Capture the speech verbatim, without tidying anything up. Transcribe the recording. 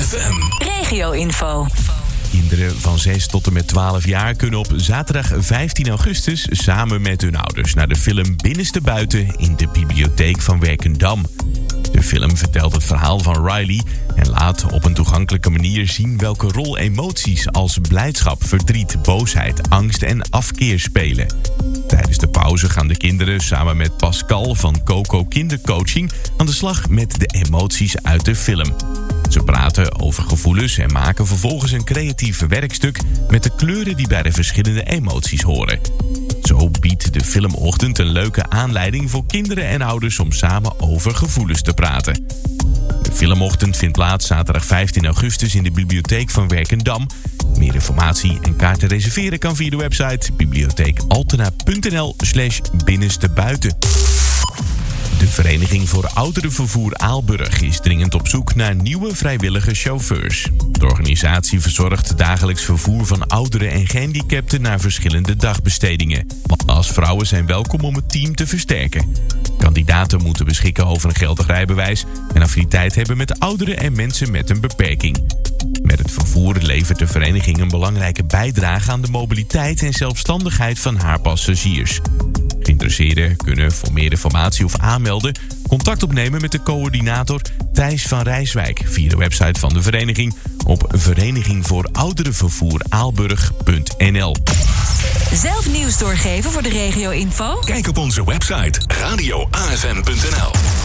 F M. Regio-info. Kinderen van zes tot en met twaalf jaar kunnen op zaterdag vijftien augustus samen met hun ouders naar de film Binnenste Buiten in de bibliotheek van Werkendam. De film vertelt het verhaal van Riley en laat op een toegankelijke manier zien welke rol emoties als blijdschap, verdriet, boosheid, angst en afkeer spelen. Tijdens de pauze gaan de kinderen samen met Pascal van Coco Kindercoaching aan de slag met de emoties uit de film. Ze praten over gevoelens en maken vervolgens een creatief werkstuk met de kleuren die bij de verschillende emoties horen. Zo biedt de filmochtend een leuke aanleiding voor kinderen en ouders om samen over gevoelens te praten. De filmochtend vindt plaats zaterdag vijftien augustus in de bibliotheek van Werkendam. Meer informatie en kaarten reserveren kan via de website bibliotheekaltena.nl slash binnenstebuiten. De Vereniging voor Ouderenvervoer Aalburg is dringend op zoek naar nieuwe vrijwillige chauffeurs. De organisatie verzorgt dagelijks vervoer van ouderen en gehandicapten naar verschillende dagbestedingen. Als vrouwen zijn welkom om het team te versterken. Kandidaten moeten beschikken over een geldig rijbewijs en affiniteit hebben met ouderen en mensen met een beperking. Met het vervoer levert de vereniging een belangrijke bijdrage aan de mobiliteit en zelfstandigheid van haar passagiers. Geïnteresseerden kunnen voor meer informatie of aanmelden contact opnemen met de coördinator Thijs van Rijswijk via de website van de vereniging op vereniging voor ouderenvervoer aalburg punt n l. Zelf nieuws doorgeven voor de regio-info? Kijk op onze website radio a f m punt n l.